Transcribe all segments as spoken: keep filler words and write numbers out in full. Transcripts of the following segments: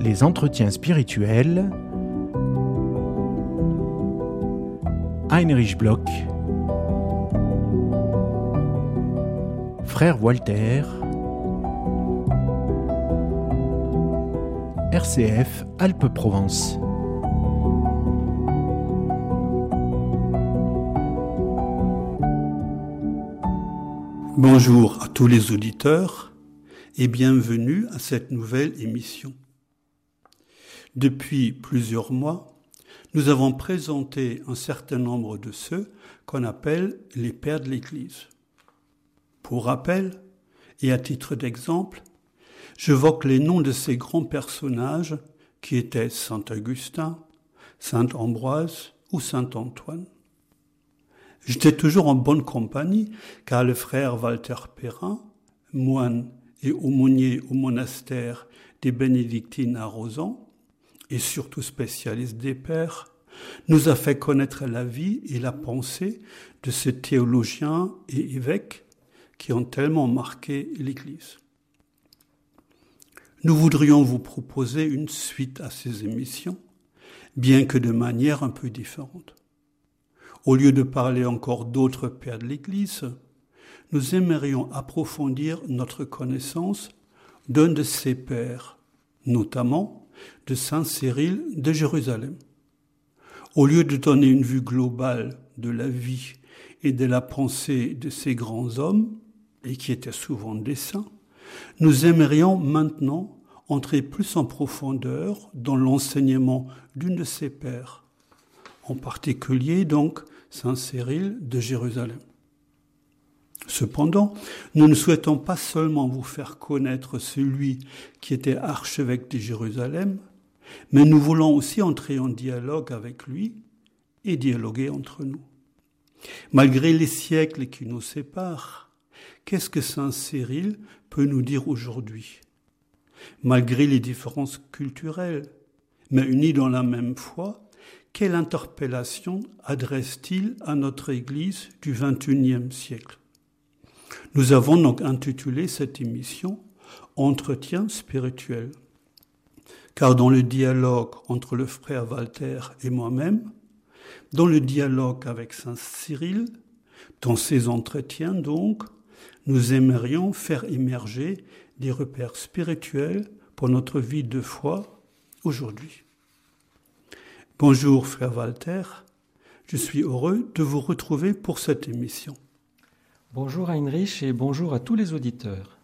Les entretiens spirituels. Heinrich Bloch. Frère Walter. R C F Alpes-Provence. Bonjour à tous les auditeurs et bienvenue à cette nouvelle émission. Depuis plusieurs mois, nous avons présenté un certain nombre de ceux qu'on appelle les pères de l'Église. Pour rappel, et à titre d'exemple, j'évoque les noms de ces grands personnages qui étaient saint Augustin, saint Ambroise ou saint Antoine. J'étais toujours en bonne compagnie car le frère Walter Perrin, moine et aumônier au monastère des Bénédictines à Rozan, et surtout spécialiste des pères, nous a fait connaître la vie et la pensée de ces théologiens et évêques qui ont tellement marqué l'Église. Nous voudrions vous proposer une suite à ces émissions, bien que de manière un peu différente. Au lieu de parler encore d'autres pères de l'Église, nous aimerions approfondir notre connaissance d'un de ces pères, notamment de saint Cyril de Jérusalem. Au lieu de donner une vue globale de la vie et de la pensée de ces grands hommes, et qui étaient souvent des saints, nous aimerions maintenant entrer plus en profondeur dans l'enseignement d'une de ces pères, en particulier donc saint Cyril de Jérusalem. Cependant, nous ne souhaitons pas seulement vous faire connaître celui qui était archevêque de Jérusalem, mais nous voulons aussi entrer en dialogue avec lui et dialoguer entre nous. Malgré les siècles qui nous séparent, qu'est-ce que saint Cyril peut nous dire aujourd'hui ? Malgré les différences culturelles, mais unis dans la même foi, quelle interpellation adresse-t-il à notre Église du vingt et unième siècle ? Nous avons donc intitulé cette émission « Entretien spirituel », car dans le dialogue entre le frère Walter et moi-même, dans le dialogue avec saint Cyril, dans ces entretiens donc, nous aimerions faire émerger des repères spirituels pour notre vie de foi aujourd'hui. Bonjour frère Walter, je suis heureux de vous retrouver pour cette émission. Bonjour Heinrich et bonjour à tous les auditeurs.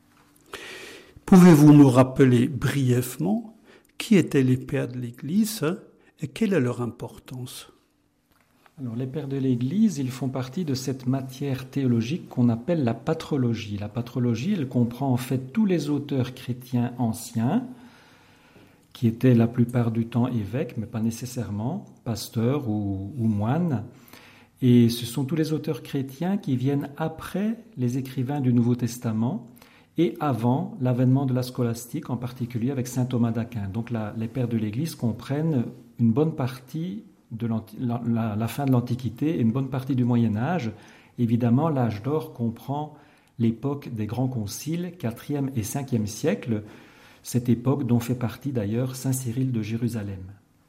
Pouvez-vous nous rappeler brièvement qui étaient les pères de l'Église et quelle est leur importance ? Alors, les pères de l'Église, ils font partie de cette matière théologique qu'on appelle la patrologie. La patrologie, elle comprend en fait tous les auteurs chrétiens anciens, qui étaient la plupart du temps évêques, mais pas nécessairement, pasteurs ou, ou moines. Et ce sont tous les auteurs chrétiens qui viennent après les écrivains du Nouveau Testament et avant l'avènement de la scolastique, en particulier avec saint Thomas d'Aquin. Donc la, les pères de l'Église comprennent une bonne partie de la, la, la fin de l'Antiquité et une bonne partie du Moyen-Âge. Évidemment, l'âge d'or comprend l'époque des grands conciles, quatrième et cinquième siècle, cette époque dont fait partie d'ailleurs saint Cyril de Jérusalem.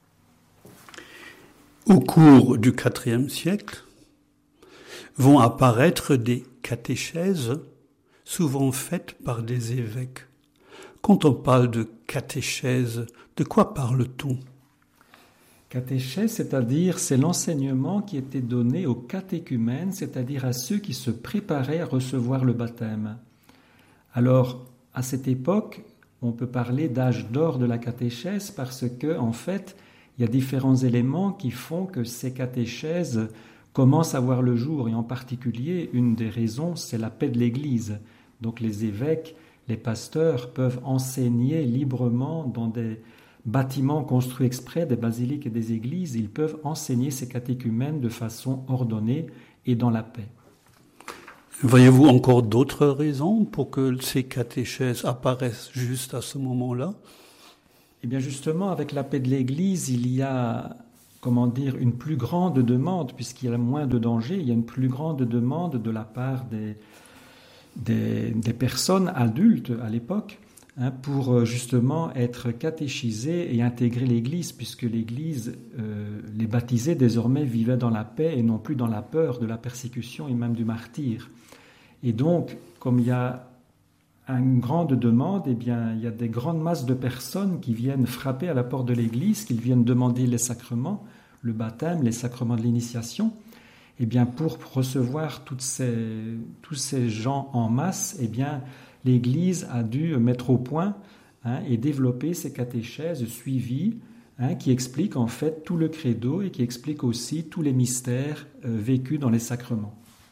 Au cours du quatrième siècle, vont apparaître des catéchèses, souvent faites par des évêques. Quand on parle de catéchèse, de quoi parle-t-on ? Catéchèse, c'est-à-dire, c'est l'enseignement qui était donné aux catéchumènes, c'est-à-dire à ceux qui se préparaient à recevoir le baptême. Alors, à cette époque, on peut parler d'âge d'or de la catéchèse parce que, en fait, il y a différents éléments qui font que ces catéchèses commencent à voir le jour. Et en particulier, une des raisons, c'est la paix de l'Église. Donc les évêques, les pasteurs peuvent enseigner librement dans des bâtiments construits exprès, des basiliques et des églises. Ils peuvent enseigner ces catéchumènes de façon ordonnée et dans la paix. Voyez-vous encore d'autres raisons pour que ces catéchèses apparaissent juste à ce moment-là ? Eh bien justement, avec la paix de l'Église, il y a, comment dire, une plus grande demande, puisqu'il y a moins de danger, il y a une plus grande demande de la part des, des, des personnes adultes à l'époque hein, pour justement être catéchisés et intégrer l'Église, puisque l'Église, euh, les baptisés désormais vivaient dans la paix et non plus dans la peur de la persécution et même du martyre. Et donc, comme il y a une grande demande, eh bien, il y a des grandes masses de personnes qui viennent frapper à la porte de l'Église, qui viennent demander les sacrements, le baptême, les sacrements de l'initiation. Eh bien, pour recevoir toutes ces, tous ces gens en masse, eh bien, l'Église a dû mettre au point hein, et développer ces catéchèses suivies hein, qui expliquent en fait tout le credo et qui expliquent aussi tous les mystères euh, vécus dans les sacrements.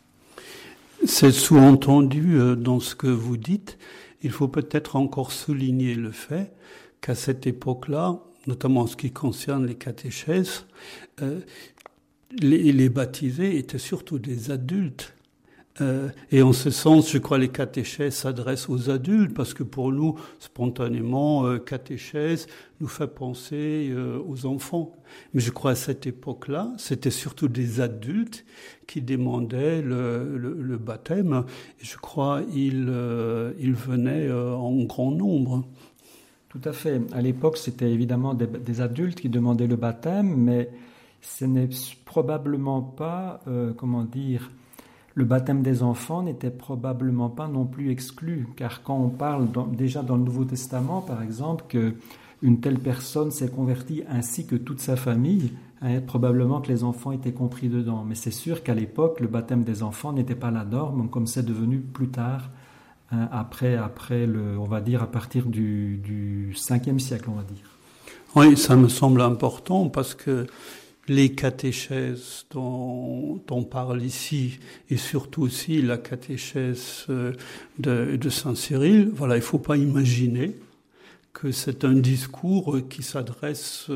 C'est sous-entendu euh, dans ce que vous dites. Il faut peut-être encore souligner le fait qu'à cette époque-là, notamment en ce qui concerne les catéchèses, euh, les, les baptisés étaient surtout des adultes. Euh, et en ce sens, je crois, les catéchèses s'adressent aux adultes parce que pour nous, spontanément, euh, catéchèse nous fait penser euh, aux enfants. Mais je crois à cette époque-là, c'était surtout des adultes qui demandaient le, le, le baptême. Et je crois ils euh, ils venaient euh, en grand nombre. Tout à fait. À l'époque, c'était évidemment des, des adultes qui demandaient le baptême, mais ce n'est probablement pas, euh, comment dire, le baptême des enfants n'était probablement pas non plus exclu, car quand on parle dans, déjà dans le Nouveau Testament, par exemple, qu'une telle personne s'est convertie ainsi que toute sa famille, hein, probablement que les enfants étaient compris dedans. Mais c'est sûr qu'à l'époque, le baptême des enfants n'était pas la norme, comme c'est devenu plus tard, hein, après, après le, on va dire à partir du, du cinquième siècle, on va dire. Oui, ça me semble important parce que les catéchèses dont on parle ici, et surtout aussi la catéchèse de, de Saint Cyril, voilà, il ne faut pas imaginer que c'est un discours qui s'adresse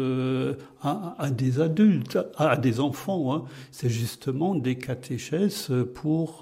à, à des adultes, à des enfants. Hein. C'est justement des catéchèses pour,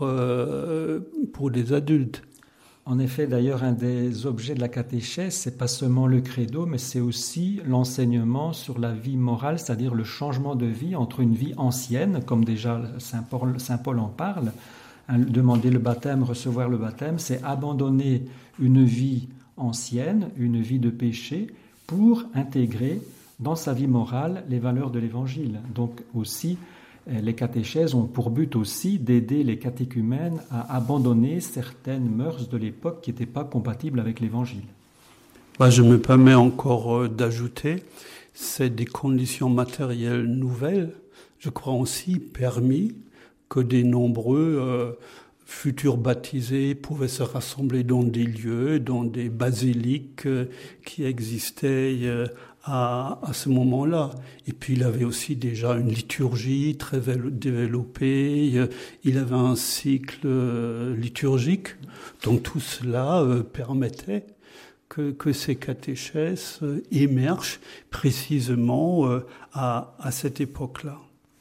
pour des adultes. En effet, d'ailleurs, un des objets de la catéchèse, c'est pas seulement le credo, mais c'est aussi l'enseignement sur la vie morale, c'est-à-dire le changement de vie entre une vie ancienne, comme déjà Saint Paul, Saint Paul en parle. Hein, demander le baptême, recevoir le baptême, c'est abandonner une vie ancienne, une vie de péché, pour intégrer dans sa vie morale les valeurs de l'Évangile. Donc aussi, les catéchèses ont pour but aussi d'aider les catéchumènes à abandonner certaines mœurs de l'époque qui n'étaient pas compatibles avec l'Évangile. Bah, je me permets encore d'ajouter, c'est des conditions matérielles nouvelles, je crois aussi permis que des nombreux euh, futurs baptisés pouvaient se rassembler dans des lieux, dans des basiliques euh, qui existaient euh, À, à ce moment-là. Et puis il avait aussi déjà une liturgie très développée, il avait un cycle liturgique, donc tout cela euh, permettait que, que ces catéchèses émergent précisément euh, à, à cette époque-là.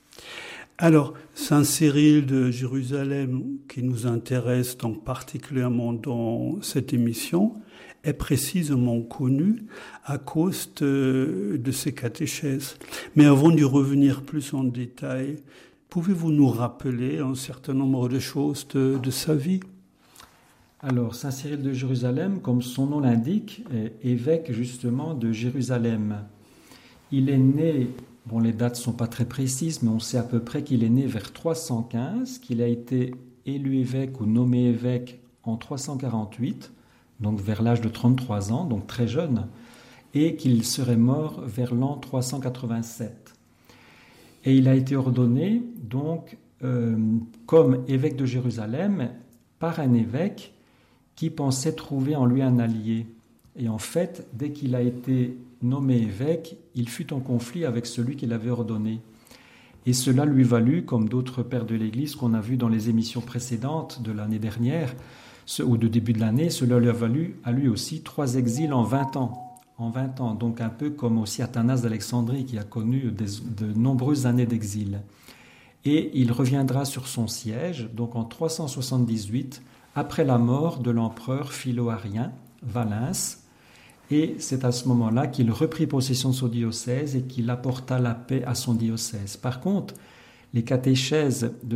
Alors, Saint Cyril de Jérusalem, qui nous intéresse donc particulièrement dans cette émission, est précisément connu à cause de, de ces catéchèses. Mais avant d'y revenir plus en détail, pouvez-vous nous rappeler un certain nombre de choses de, de sa vie ? Alors, Saint Cyril de Jérusalem, comme son nom l'indique, est évêque justement de Jérusalem. Il est né, bon les dates ne sont pas très précises, mais on sait à peu près qu'il est né vers trois cent quinze, qu'il a été élu évêque ou nommé évêque en trois cent quarante-huit, donc vers l'âge de trente-trois ans, donc très jeune, et qu'il serait mort vers l'an trois cent quatre-vingt-sept. Et il a été ordonné, donc, euh, comme évêque de Jérusalem, par un évêque qui pensait trouver en lui un allié. Et en fait, dès qu'il a été nommé évêque, il fut en conflit avec celui qui l'avait ordonné. Et cela lui valut, comme d'autres pères de l'Église qu'on a vus dans les émissions précédentes de l'année dernière, ou de début de l'année, cela lui a valu à lui aussi trois exils en vingt ans. En vingt ans, donc un peu comme aussi Athanase d'Alexandrie qui a connu des, de nombreuses années d'exil. Et il reviendra sur son siège, donc en trois cent soixante-dix-huit, après la mort de l'empereur Philo-Arien, Valens. Et c'est à ce moment-là qu'il reprit possession de son diocèse et qu'il apporta la paix à son diocèse. Par contre, les catéchèses de